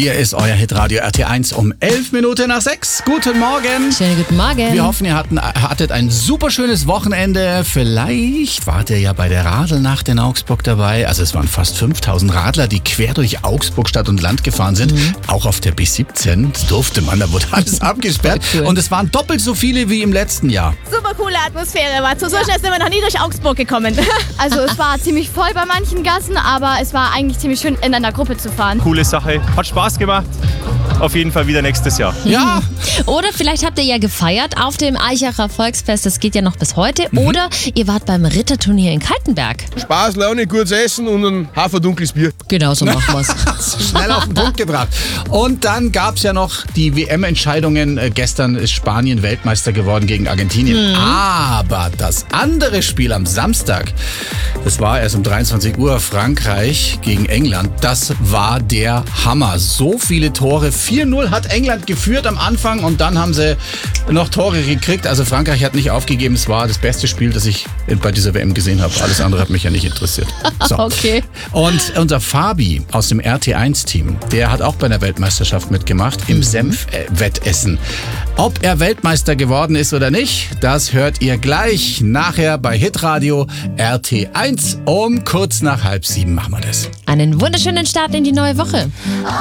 Hier ist euer Hitradio RT1 um 11:11. Guten Morgen. Schönen guten Morgen. Wir hoffen, ihr hattet ein super schönes Wochenende. Vielleicht wart ihr ja bei der Radlnacht in Augsburg dabei. Also es waren fast 5000 Radler, die quer durch Augsburg Stadt und Land gefahren sind. Auch auf der B17. Das durfte man, da wurde alles abgesperrt. Cool. Und es waren doppelt so viele wie im letzten Jahr. Super coole Atmosphäre war. So schnell sind wir noch nie durch Augsburg gekommen. Also es war ziemlich voll bei manchen Gassen, aber es war eigentlich ziemlich schön, in einer Gruppe zu fahren. Coole Sache, hat Spaß gemacht. Auf jeden Fall wieder nächstes Jahr. Ja, Oder vielleicht habt ihr ja gefeiert auf dem Eichacher Volksfest, das geht ja noch bis heute. Oder ihr wart beim Ritterturnier in Kaltenberg. Spaß, Laune, gutes Essen und ein haferdunkles Bier. Genau, so machen wir's. schnell auf den Punkt gebracht. Und dann gab es ja noch die WM-Entscheidungen. Gestern ist Spanien Weltmeister geworden gegen Argentinien. Aber das andere Spiel am Samstag, das war erst um 23 Uhr, Frankreich gegen England. Das war der Hammer. So viele Tore. 4-0 hat England geführt am Anfang und dann haben sie noch Tore gekriegt. Also Frankreich hat nicht aufgegeben. Es war das beste Spiel, das ich bei dieser WM gesehen habe. Alles andere hat mich ja nicht interessiert. So. Okay. Und unser Fabi aus dem RT1-Team, der hat auch bei der Weltmeisterschaft mitgemacht im Senfwettessen. Ob er Weltmeister geworden ist oder nicht, das hört ihr gleich nachher bei Hitradio RT1 um kurz nach 6:30 machen wir das. Einen wunderschönen Start in die neue Woche.